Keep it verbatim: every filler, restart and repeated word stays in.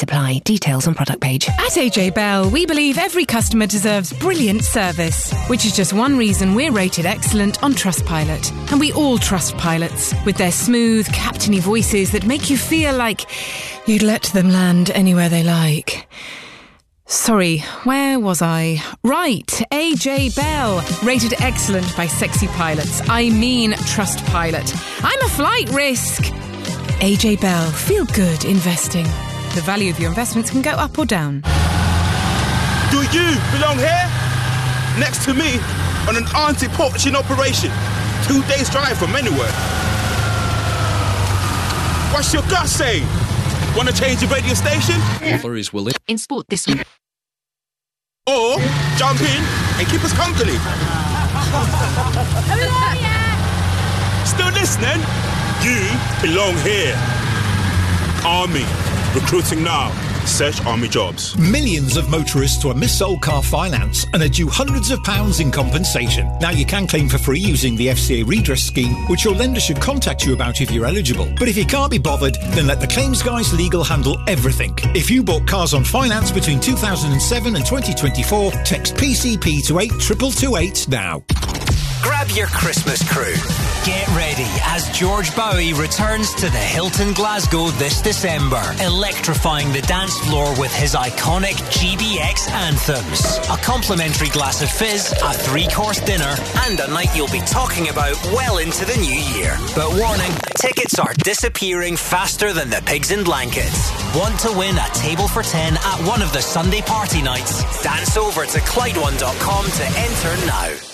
apply. Details on product page. At A J Bell, we believe every customer deserves brilliant service, which is just one reason we're rated excellent on Trustpilot. And we all trust pilots, with their smooth, captainy voices that make you feel like you'd let them land anywhere they like. Sorry, where was I? Right, A J Bell, rated excellent by sexy pilots. I mean Trustpilot. I'm a flight risk. A J Bell, feel good investing. The value of your investments can go up or down. Do you belong here? Next to me on an anti-poaching operation. Two days drive from anywhere. What's your gut saying? Want to change the radio station? Flurries will it In sport this week. Or jump in and keep us company. Still listening? You belong here. Army. Recruiting now. Search Army Jobs. Millions of motorists were mis-sold car finance and are due hundreds of pounds in compensation. Now you can claim for free using the F C A redress scheme, which your lender should contact you about if you're eligible. But if you can't be bothered, then let the Claims Guys Legal handle everything. If you bought cars on finance between two thousand seven and twenty twenty-four, text P C P to eight two two two eight now. Grab your Christmas crew. Get ready as George Bowie returns to the Hilton Glasgow this December, electrifying the dance floor with his iconic G B X anthems. A complimentary glass of fizz, a three-course dinner, and a night you'll be talking about well into the new year. But warning, tickets are disappearing faster than the pigs in blankets. Want to win a table for ten at one of the Sunday party nights? Dance over to Clyde one dot com to enter now.